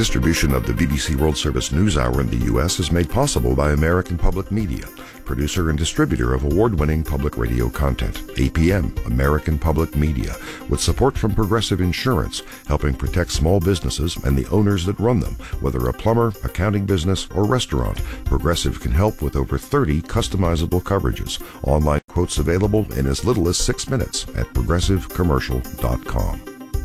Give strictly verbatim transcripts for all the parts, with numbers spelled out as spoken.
distribution of the B B C World Service NewsHour in the U S is made possible by American Public Media, producer and distributor of award-winning public radio content. A P M, American Public Media, with support from Progressive Insurance, helping protect small businesses and the owners that run them. Whether a plumber, accounting business, or restaurant, Progressive can help with over thirty customizable coverages. Online quotes available in as little as six minutes at progressive commercial dot com.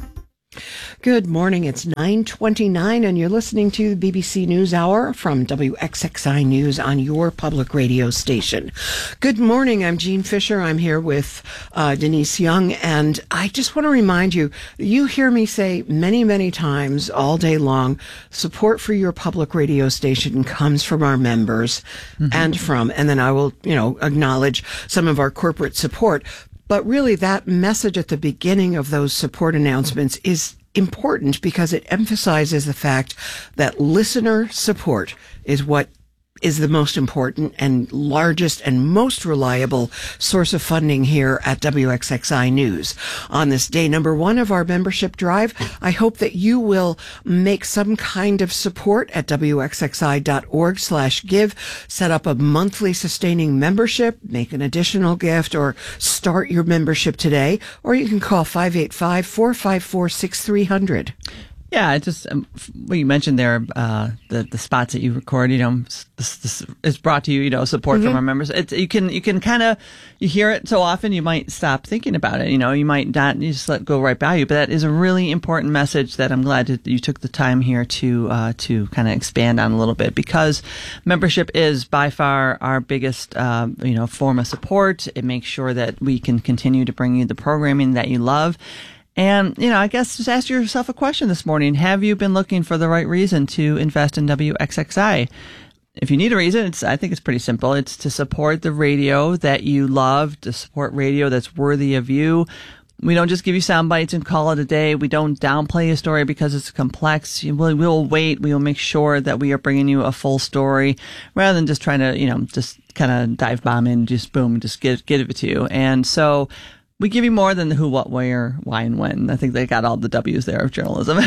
Good morning. It's nine twenty-nine, and you're listening to the B B C NewsHour from W X X I News on your public radio station. Good morning. I'm Jean Fisher. I'm here with uh, Denise Young, and I just want to remind you, you hear me say many, many times all day long, support for your public radio station comes from our members mm-hmm. and from, and then I will, you know, acknowledge some of our corporate support. But really, that message at the beginning of those support announcements is important because it emphasizes the fact that listener support is what is the most important and largest and most reliable source of funding here at W X X I News. On this day number one of our membership drive, I hope that you will make some kind of support at W X X I dot org slash give, set up a monthly sustaining membership, make an additional gift, or start your membership today, or you can call five eight five, four five four, six three zero zero. Yeah, it just um, what you mentioned there, uh, the the spots that you record, you know, this, this is brought to you, you know, support mm-hmm. from our members. It's you can you can kind of you hear it so often you might stop thinking about it. You know, you might not you just let it go right by you. But that is a really important message that I'm glad that you took the time here to uh, to kind of expand on a little bit, because membership is by far our biggest uh, you know form of support. It makes sure that we can continue to bring you the programming that you love. And, you know, I guess just ask yourself a question this morning. Have you been looking for the right reason to invest in W X X I? If you need a reason, it's, I think it's pretty simple. It's to support the radio that you love, to support radio that's worthy of you. We don't just give you sound bites and call it a day. We don't downplay a story because it's complex. We'll, we'll wait. We will make sure that we are bringing you a full story rather than just trying to, you know, just kind of dive bomb in, just boom, just give, give it to you. And so we give you more than the who, what, where, why, and when. I think they got all the W's there of journalism.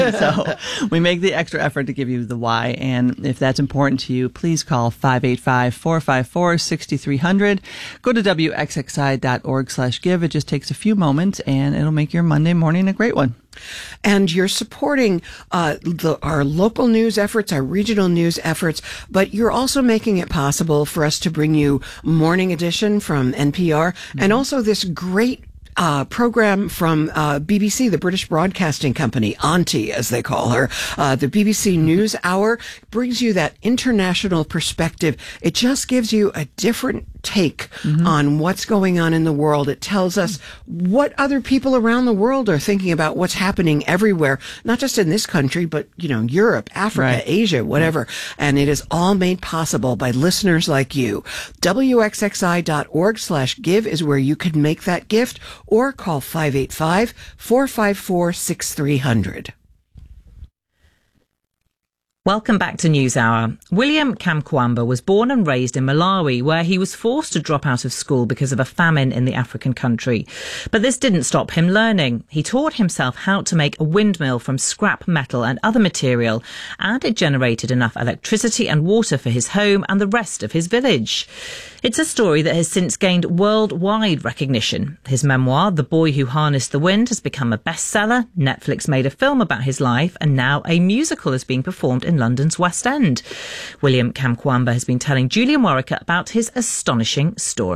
So we make the extra effort to give you the why. And if that's important to you, please call five eight five, four five four, six three zero zero. Go to W X X I dot org slash give. It just takes a few moments, and it'll make your Monday morning a great one. And you're supporting uh, the, our local news efforts, our regional news efforts, but you're also making it possible for us to bring you Morning Edition from N P R mm-hmm. and also this great Uh, program from uh, B B C, the British Broadcasting Company, Auntie, as they call her. Uh, the B B C News Hour brings you that international perspective. It just gives you a different take mm-hmm. on what's going on in the world. It tells us what other people around the world are thinking about what's happening everywhere, not just in this country, but, you know, Europe, Africa, right. Asia, whatever. And it is all made possible by listeners like you. W X X I dot org slash give is where you can make that gift, or call five eight five, four five four, six three zero zero. Welcome back to NewsHour. William Kamkwamba was born and raised in Malawi, where he was forced to drop out of school because of a famine in the African country. But this didn't stop him learning. He taught himself how to make a windmill from scrap metal and other material, and it generated enough electricity and water for his home and the rest of his village. It's a story that has since gained worldwide recognition. His memoir, The Boy Who Harnessed the Wind, has become a bestseller. Netflix made a film about his life, and now a musical is being performed in London's West End. William Kamkwamba has been telling Julian Warwick about his astonishing story.